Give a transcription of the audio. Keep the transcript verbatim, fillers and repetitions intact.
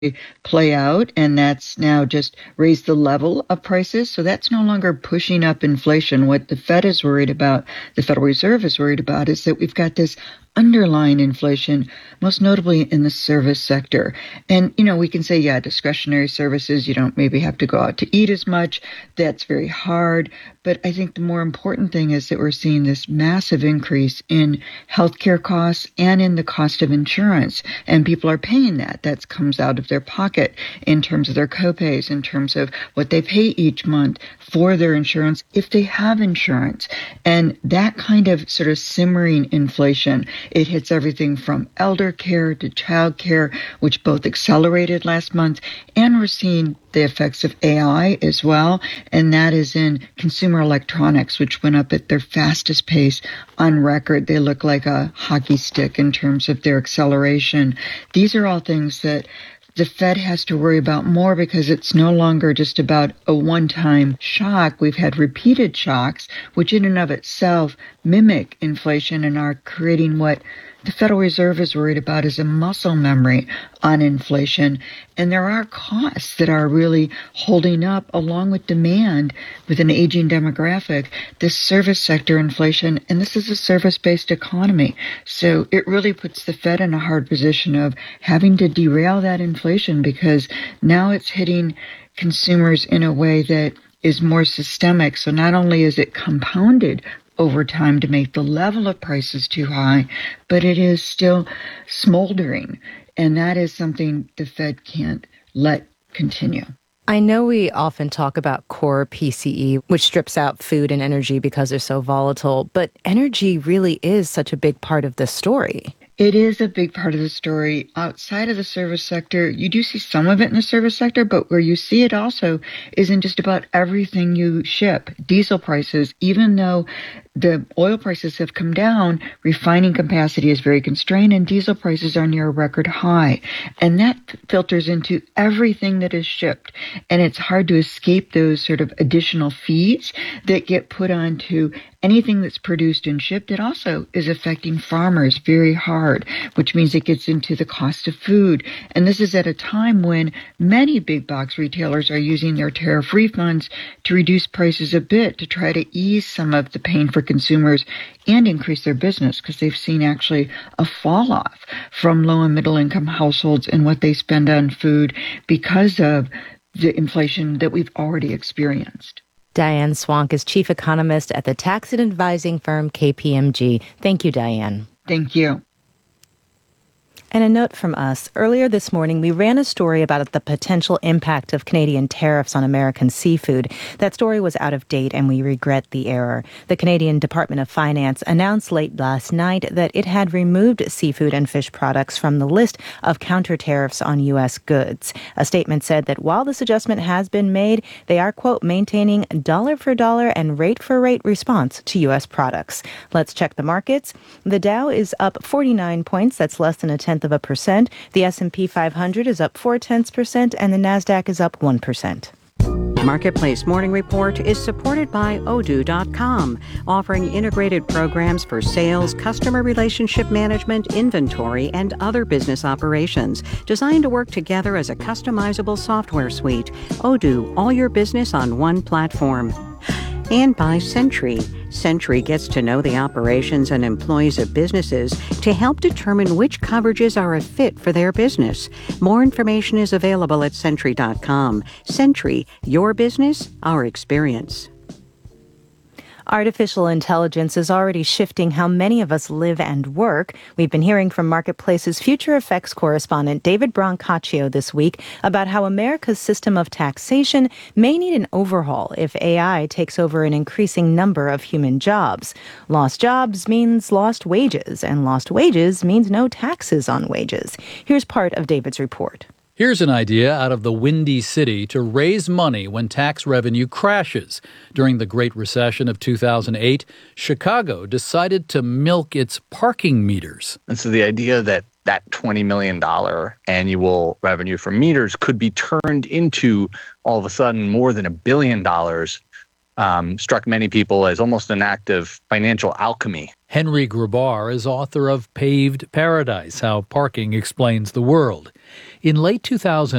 play out, and that's now just raised the level of prices. So that's no longer pushing up inflation. What the Fed is worried about, the Federal Reserve is worried about, is that we've got this underlying inflation, most notably in the service sector. And, you know, we can say, yeah, discretionary services, you don't maybe have to go out to eat as much. That's very hard. But I think the more important thing is that we're seeing this massive increase in healthcare costs and in the cost of insurance. And people are paying that. That comes out of their pocket in terms of their copays, in terms of what they pay each month for their insurance, if they have insurance. And that kind of sort of simmering inflation, it hits everything from elder care to child care, which both accelerated last month. And we're seeing the effects of A I as well. And that is in consumer electronics, which went up at their fastest pace on record. They look like a hockey stick in terms of their acceleration. These are all things that the Fed has to worry about more, because it's no longer just about a one-time shock. We've had repeated shocks, which in and of itself mimic inflation and are creating what the Federal Reserve is worried about is a muscle memory on inflation. And there are costs that are really holding up, along with demand with an aging demographic, this service sector inflation. And this is a service-based economy. So it really puts the Fed in a hard position of having to derail that inflation, because now it's hitting consumers in a way that is more systemic. So not only is it compounded over time to make the level of prices too high, but it is still smoldering. And that is something the Fed can't let continue. I know we often talk about core P C E, which strips out food and energy because they're so volatile, but energy really is such a big part of the story. It is a big part of the story. Outside of the service sector, you do see some of it in the service sector, but where you see it also is in just about everything you ship. Diesel prices, even though the oil prices have come down, refining capacity is very constrained, and diesel prices are near a record high. And that filters into everything that is shipped. And it's hard to escape those sort of additional fees that get put onto anything that's produced and shipped. It also is affecting farmers very hard, which means it gets into the cost of food. And this is at a time when many big box retailers are using their tariff refunds to reduce prices a bit, to try to ease some of the pain for consumers and increase their business, because they've seen actually a fall off from low and middle income households in what they spend on food because of the inflation that we've already experienced. Diane Swonk is chief economist at the tax and advising firm K P M G. Thank you, Diane. Thank you. And a note from us. Earlier this morning, we ran a story about the potential impact of Canadian tariffs on American seafood. That story was out of date, and we regret the error. The Canadian Department of Finance announced late last night that it had removed seafood and fish products from the list of counter tariffs on U S goods. A statement said that while this adjustment has been made, they are, quote, maintaining dollar for dollar and rate for rate response to U S products. Let's check the markets. The Dow is up forty-nine points. That's less than a tenth of a percent. The S and P five hundred is up four tenths percent, and the Nasdaq is up one percent. Marketplace Morning Report is supported by Odoo dot com, offering integrated programs for sales, customer relationship management, inventory, and other business operations, designed to work together as a customizable software suite. Odoo, all your business on one platform. And by Sentry. Sentry gets to know the operations and employees of businesses to help determine which coverages are a fit for their business. More information is available at Sentry dot com. Sentry, your business, our experience. Artificial intelligence is already shifting how many of us live and work. We've been hearing from Marketplace's Future Effects correspondent David Brancaccio this week about how America's system of taxation may need an overhaul if A I takes over an increasing number of human jobs. Lost jobs means lost wages, and lost wages means no taxes on wages. Here's part of David's report. Here's an idea out of the Windy City to raise money when tax revenue crashes. During the Great Recession of two thousand eight, Chicago decided to milk its parking meters. And so the idea that that twenty million dollars annual revenue from meters could be turned into, all of a sudden, more than a billion dollars um, struck many people as almost an act of financial alchemy. Henry Grabar is author of Paved Paradise, How Parking Explains the World. In late two thousand